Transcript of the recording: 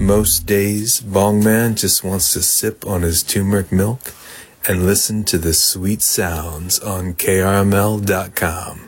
Most days, Bongman just wants to sip on his turmeric milk and listen to the sweet sounds on KRML.com.